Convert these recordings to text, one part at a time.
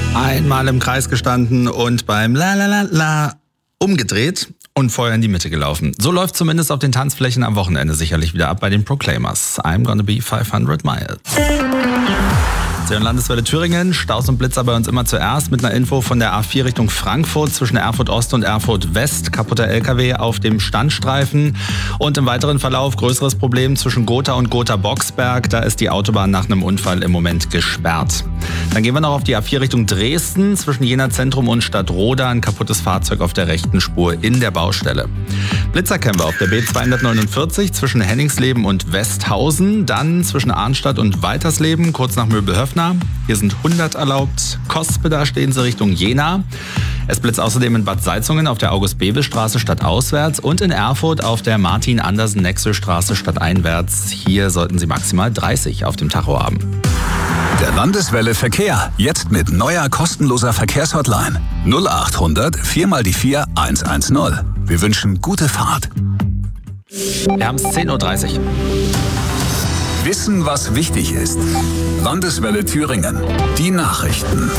Einmal im Kreis gestanden und beim La La La La umgedreht und vorher in die Mitte gelaufen. So läuft zumindest auf den Tanzflächen am Wochenende sicherlich wieder ab bei den Proclaimers. I'm gonna be 500 miles. Und Landeswelle Thüringen, Staus und Blitzer bei uns immer zuerst mit einer Info von der A4 Richtung Frankfurt zwischen Erfurt Ost und Erfurt West. Kaputter LKW auf dem Standstreifen und im weiteren Verlauf größeres Problem zwischen Gotha und Gotha-Boxberg. Da ist die Autobahn nach einem Unfall im Moment gesperrt. Dann gehen wir noch auf die A4 Richtung Dresden zwischen Jena Zentrum und Stadtroda. Ein kaputtes Fahrzeug auf der rechten Spur in der Baustelle. Blitzer kennen wir auf der B249 zwischen Henningsleben und Westhausen. Dann zwischen Arnstadt und Weitersleben kurz nach Möbelhöfner. Hier sind 100 erlaubt. Kospe, stehen sie Richtung Jena. Es blitzt außerdem in Bad Salzungen auf der August-Bebel-Straße stadtauswärts und in Erfurt auf der Martin-Andersen-Nexel-Straße stadteinwärts. Hier sollten Sie maximal 30 auf dem Tacho haben. Der Landeswelle Verkehr. Jetzt mit neuer kostenloser Verkehrshotline. 0800 4x4 110. Wir wünschen gute Fahrt. Wir haben es 10.30 Uhr. Wissen, was wichtig ist. Landeswelle Thüringen. Die Nachrichten.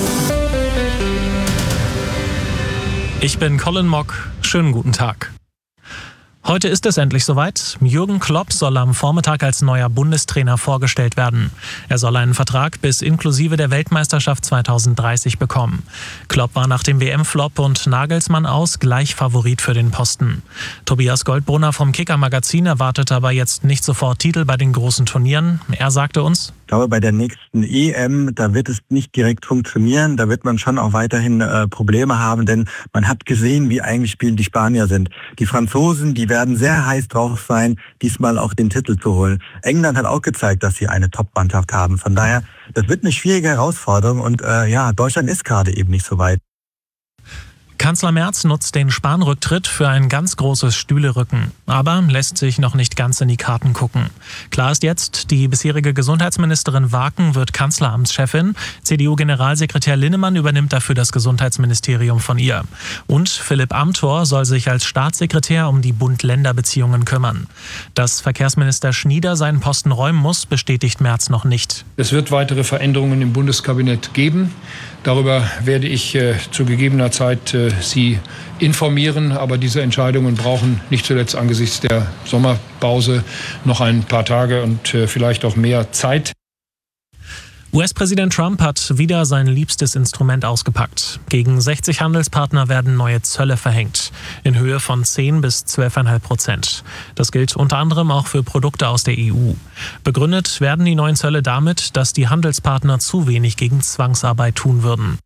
Ich bin Colin Mock. Schönen guten Tag. Heute ist es endlich soweit. Jürgen Klopp soll am Vormittag als neuer Bundestrainer vorgestellt werden. Er soll einen Vertrag bis inklusive der Weltmeisterschaft 2030 bekommen. Klopp war nach dem WM-Flop und Nagelsmann aus gleich Favorit für den Posten. Tobias Goldbrunner vom Kicker-Magazin erwartet aber jetzt nicht sofort Titel bei den großen Turnieren. Er sagte uns: Ich glaube, bei der nächsten EM, da wird es nicht direkt funktionieren. Da wird man schon auch weiterhin Probleme haben, denn man hat gesehen, wie eingespielt die Spanier sind. Die Franzosen, die werden sehr heiß drauf sein, diesmal auch den Titel zu holen. England hat auch gezeigt, dass sie eine Top-Mannschaft haben. Von daher, das wird eine schwierige Herausforderung und Deutschland ist gerade eben nicht so weit. Kanzler Merz nutzt den Spahn-Rücktritt für ein ganz großes Stühlerücken, aber lässt sich noch nicht ganz in die Karten gucken. Klar ist jetzt, die bisherige Gesundheitsministerin Waken wird Kanzleramtschefin, CDU-Generalsekretär Linnemann übernimmt dafür das Gesundheitsministerium von ihr. Und Philipp Amthor soll sich als Staatssekretär um die Bund-Länder-Beziehungen kümmern. Dass Verkehrsminister Schnieder seinen Posten räumen muss, bestätigt Merz noch nicht. Es wird weitere Veränderungen im Bundeskabinett geben. Darüber werde ich zu gegebener Zeit Sie informieren. Aber diese Entscheidungen brauchen nicht zuletzt angesichts der Sommerpause noch ein paar Tage und vielleicht auch mehr Zeit. US-Präsident Trump hat wieder sein liebstes Instrument ausgepackt. Gegen 60 Handelspartner werden neue Zölle verhängt, in Höhe von 10 bis 12,5%. Das gilt unter anderem auch für Produkte aus der EU. Begründet werden die neuen Zölle damit, dass die Handelspartner zu wenig gegen Zwangsarbeit tun würden.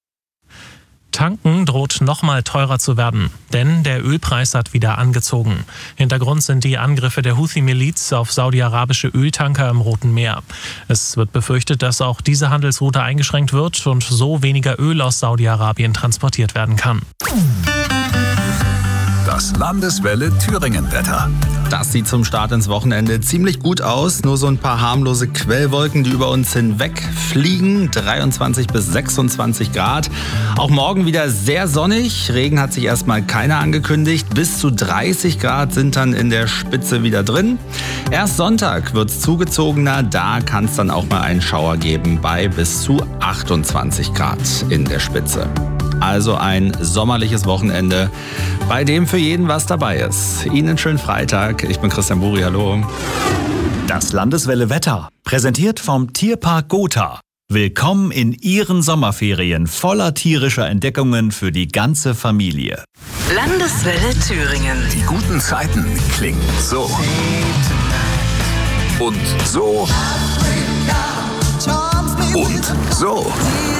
Tanken droht nochmal teurer zu werden, denn der Ölpreis hat wieder angezogen. Hintergrund sind die Angriffe der Houthi-Miliz auf saudi-arabische Öltanker im Roten Meer. Es wird befürchtet, dass auch diese Handelsroute eingeschränkt wird und so weniger Öl aus Saudi-Arabien transportiert werden kann. Das Landeswelle Thüringen-Wetter. Das sieht zum Start ins Wochenende ziemlich gut aus. Nur so ein paar harmlose Quellwolken, die über uns hinweg fliegen. 23 bis 26 Grad. Auch morgen wieder sehr sonnig. Regen hat sich erstmal keiner angekündigt. Bis zu 30 Grad sind dann in der Spitze wieder drin. Erst Sonntag wird es zugezogener. Da kann es dann auch mal einen Schauer geben bei bis zu 28 Grad in der Spitze. Also ein sommerliches Wochenende, bei dem für jeden was dabei ist. Ihnen einen schönen Freitag. Ich bin Christian Buri, hallo. Das Landeswelle Wetter, präsentiert vom Tierpark Gotha. Willkommen in Ihren Sommerferien voller tierischer Entdeckungen für die ganze Familie. Landeswelle Thüringen. Die guten Zeiten klingen so. Und so. Und so.